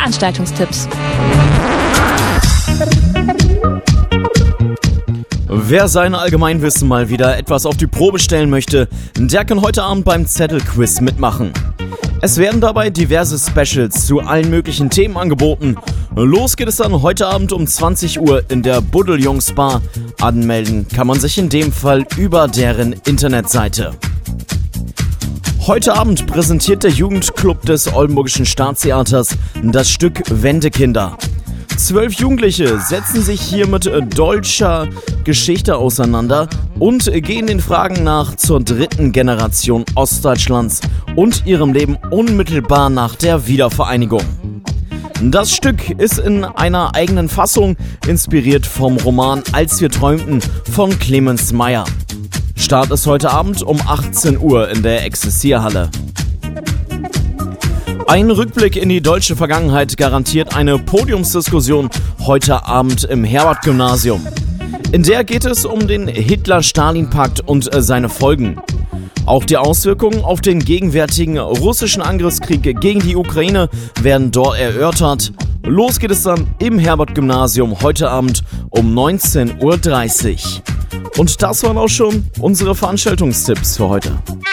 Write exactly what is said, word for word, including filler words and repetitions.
Veranstaltungstipps. Wer sein Allgemeinwissen mal wieder etwas auf die Probe stellen möchte, der kann heute Abend beim Zettelquiz mitmachen. Es werden dabei diverse Specials zu allen möglichen Themen angeboten. Los geht es dann heute Abend um zwanzig Uhr in der Buddeljungs Bar. Anmelden kann man sich in dem Fall über deren Internetseite. Heute Abend präsentiert der Jugendclub des Oldenburgischen Staatstheaters das Stück Wendekinder. Zwölf Jugendliche setzen sich hier mit deutscher Geschichte auseinander und gehen den Fragen nach zur dritten Generation Ostdeutschlands und ihrem Leben unmittelbar nach der Wiedervereinigung. Das Stück ist in einer eigenen Fassung inspiriert vom Roman Als wir träumten von Clemens Meyer. Start ist heute Abend um achtzehn Uhr in der Exerzierhalle. Ein Rückblick in die deutsche Vergangenheit garantiert eine Podiumsdiskussion heute Abend im Herbert-Gymnasium. In der geht es um den Hitler-Stalin-Pakt und seine Folgen. Auch die Auswirkungen auf den gegenwärtigen russischen Angriffskrieg gegen die Ukraine werden dort erörtert. Los geht es dann im Herbert-Gymnasium heute Abend um neunzehn Uhr dreißig. Und das waren auch schon unsere Veranstaltungstipps für heute.